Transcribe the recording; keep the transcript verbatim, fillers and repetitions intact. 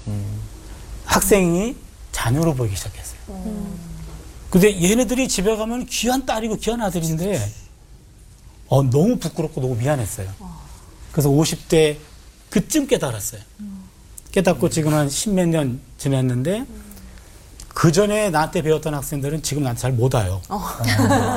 음. 학생이 자녀로 보이기 시작했어요. 음. 근데 얘네들이 집에 가면 귀한 딸이고 귀한 아들인데 어, 너무 부끄럽고 너무 미안했어요. 그래서 오십 대 그쯤 깨달았어요. 깨닫고 지금 한 십몇 년 지났는데 그 전에 나한테 배웠던 학생들은 지금 나한테 잘 못 와요.